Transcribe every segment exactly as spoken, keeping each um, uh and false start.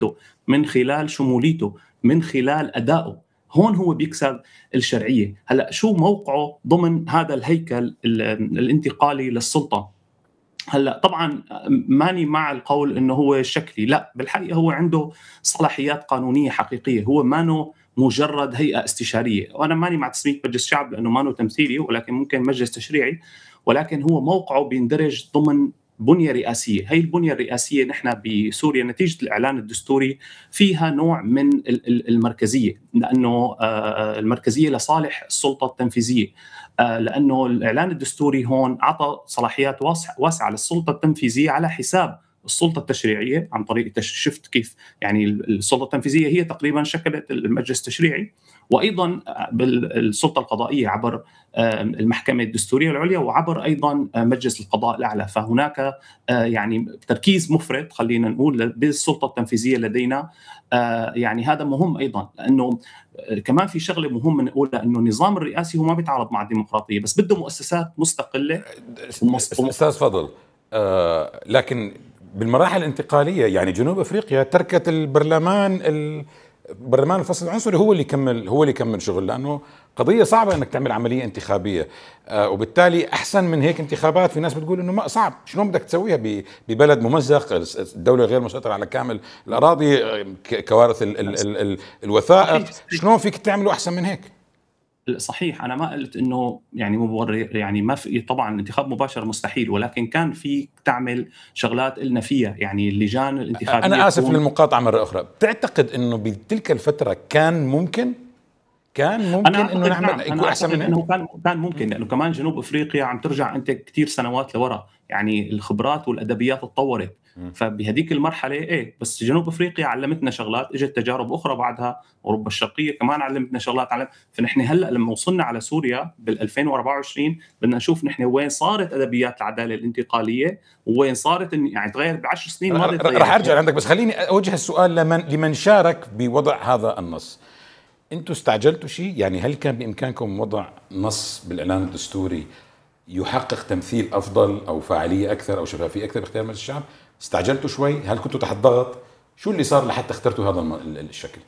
من خلال شموليته، من خلال أدائه، هون هو بيكسب الشرعية. هلأ شو موقعه ضمن هذا الهيكل الانتقالي للسلطة؟ هلا طبعا ماني مع القول انه هو شكلي، لا بالحقيقه هو عنده صلاحيات قانونيه حقيقيه، هو مانو مجرد هيئه استشاريه، وانا ماني مع تسميه مجلس شعب لانه مانو تمثيلي، ولكن ممكن مجلس تشريعي، ولكن هو موقعه بيندرج ضمن بنيه رئاسيه. هي البنيه الرئاسيه نحن بسوريا نتيجه الاعلان الدستوري فيها نوع من المركزيه، لانه المركزيه لصالح السلطه التنفيذيه، لانه الاعلان الدستوري هون اعطى صلاحيات واسعه للسلطه التنفيذيه على حساب السلطه التشريعيه، عن طريق شفت كيف يعني السلطه التنفيذيه هي تقريبا شكلت المجلس التشريعي، وايضا بالسلطه القضائيه عبر المحكمه الدستوريه العليا، وعبر ايضا مجلس القضاء الاعلى. فهناك يعني تركيز مفرط خلينا نقول بالسلطه التنفيذيه لدينا. يعني هذا مهم ايضا، لانه كمان في شغله مهمه نقولها، انه النظام الرئاسي هو ما بيتعارض مع الديمقراطيه، بس بده مؤسسات مستقله. استاذ فضل، آه لكن بالمراحل الانتقاليه يعني جنوب افريقيا تركت البرلمان البرلمان الفصل العنصري هو اللي يكمل هو اللي يكمل شغل، لانه قضيه صعبه انك تعمل عمليه انتخابيه، آه وبالتالي احسن من هيك انتخابات. في ناس بتقول انه ما صعب، شلون بدك تسويها ببلد ممزق، الدوله غير مسيطره على كامل الاراضي، كوارث ال ال ال ال الوثائق، شلون فيك تعمله احسن من هيك؟ صحيح، انا ما قلت انه يعني مبرر، يعني ما في طبعا انتخاب مباشر مستحيل، ولكن كان في تعمل شغلات إلنا فيها، يعني اللجان الانتخابيه. انا اسف للمقاطعه مره اخرى، بتعتقد انه بتلك الفتره كان ممكن كان ممكن انه نعمل نعم. يكون احسن من هيك؟ انه كان كان ممكن، لانه كمان جنوب افريقيا عم ترجع انت كثير سنوات لورا، يعني الخبرات والادبيات تطورت، فبهديك المرحله ايه، بس جنوب افريقيا علمتنا شغلات، اجت تجارب اخرى بعدها، اوروبا الشرقيه كمان علمتنا شغلات علم. فنحن هلا لما وصلنا على سوريا بال ألفين وأربعة وعشرين بدنا نشوف نحن وين صارت ادبيات العداله الانتقاليه، وين صارت يعني تغير بعشر سنين ماضيه. رح ارجع عندك، بس خليني اوجه السؤال لمن لمن شارك بوضع هذا النص. انتم استعجلتوا شيء؟ يعني هل كان بامكانكم وضع نص بالاعلان الدستوري يحقق تمثيل افضل او فاعليه اكثر او شفافيه اكثر باختيار مجلس الشعب؟ استعجلتوا شوي؟ هل كنتوا تحت ضغط؟ شو اللي صار لحتى اخترتوا هذا الشكل؟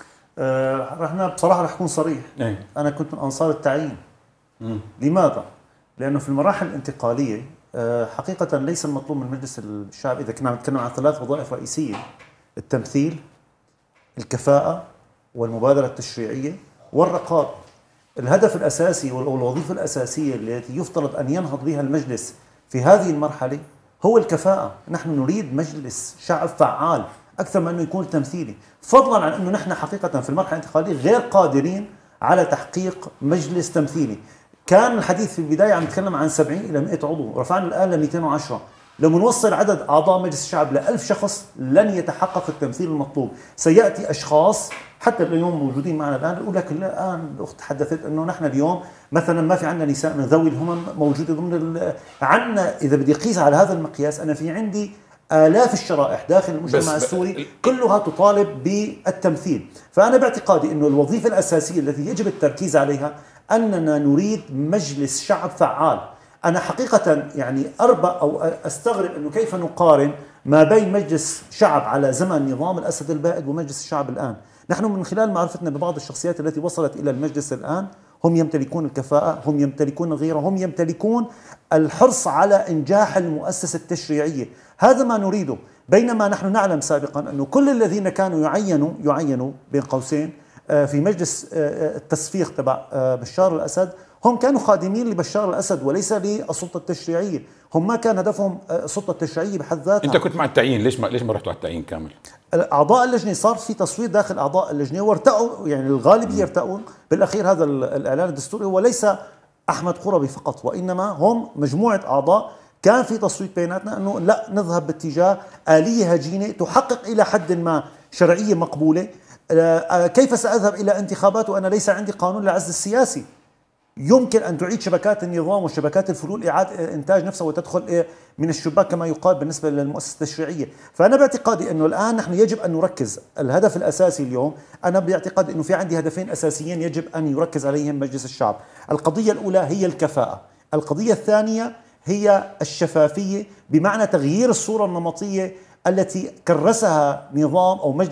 أه احنا بصراحه رح اكون صريح، ايه؟ انا كنت من انصار التعيين. مم. لماذا؟ لانه في المراحل الانتقاليه أه حقيقه ليس المطلوب من مجلس الشعب، اذا كنا نتكلم عن ثلاث وظائف رئيسيه: التمثيل، الكفاءه، والمبادره التشريعيه، والرقابه. الهدف الاساسي والوظيفه الاساسيه التي يفترض ان ينهض بها المجلس في هذه المرحله هو الكفاءة. نحن نريد مجلس شعب فعال أكثر من أنه يكون تمثيلي، فضلا عن أنه نحن حقيقة في المرحلة الانتقالية غير قادرين على تحقيق مجلس تمثيلي. كان الحديث في البداية عم نتكلم عن سبعين إلى مئة عضو، رفعنا الآن ل مئتين وعشرة. لو نوصل عدد أعضاء مجلس الشعب ل ألف شخص لن يتحقق التمثيل المطلوب. سيأتي أشخاص حتى اليوم موجودين معنا الآن يقول لك الآن الأخت تحدثت أنه نحن اليوم مثلا ما في عندنا نساء من ذوي الهمم موجودة ضمن عندنا. إذا بدي أقيس على هذا المقياس، أنا في عندي آلاف الشرائح داخل المجتمع السوري كلها تطالب بالتمثيل. فأنا باعتقادي أنه الوظيفة الأساسية التي يجب التركيز عليها أننا نريد مجلس شعب فعال. أنا حقيقة يعني أربأ أو أستغرب أنه كيف نقارن ما بين مجلس شعب على زمن نظام الأسد البائد ومجلس الشعب الآن. نحن من خلال معرفتنا ببعض الشخصيات التي وصلت إلى المجلس الآن، هم يمتلكون الكفاءة، هم يمتلكون الغيرة، هم يمتلكون الحرص على إنجاح المؤسسة التشريعية. هذا ما نريده. بينما نحن نعلم سابقا أنه كل الذين كانوا يعينوا يعينوا بين قوسين في مجلس التصفيق تبع بشار الأسد هم كانوا خادمين لبشار الأسد وليس للسلطة التشريعية. هم ما كان هدفهم السلطة التشريعية بحد ذاتها. أنت كنت مع التعيين، ليش ما ليش ما رحتوا على التعيين كامل؟ أعضاء اللجنة صار في تصويت داخل أعضاء اللجنة وارتأوا، يعني الغالبية ارتأوا. بالأخير هذا الإعلان الدستوري هو ليس أحمد قربي فقط، وإنما هم مجموعة أعضاء كان في تصويت بيناتنا أنه لا نذهب باتجاه آلية هجينة تحقق إلى حد ما شرعية مقبولة. كيف سأذهب إلى انتخابات وأنا ليس عندي قانون للعزل السياسي؟ يمكن أن تعيد شبكات النظام وشبكات الفلول إعادة إنتاج نفسها وتدخل من الشباك كما يقال بالنسبة للمؤسسة التشريعية. فأنا باعتقادي أنه الآن نحن يجب أن نركز. الهدف الأساسي اليوم، أنا باعتقاد أنه في عندي هدفين أساسيين يجب أن يركز عليهم مجلس الشعب. القضية الأولى هي الكفاءة، القضية الثانية هي الشفافية، بمعنى تغيير الصورة النمطية التي كرسها نظام أو مجلس